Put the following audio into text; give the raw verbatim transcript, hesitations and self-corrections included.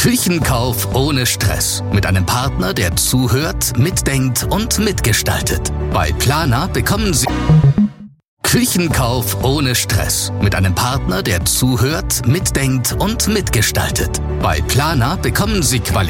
Küchenkauf ohne Stress. Mit einem Partner, der zuhört, mitdenkt und mitgestaltet. Bei Planer bekommen Sie Küchenkauf ohne Stress. Mit einem Partner, der zuhört, mitdenkt und mitgestaltet. Bei Planer bekommen Sie Qualität.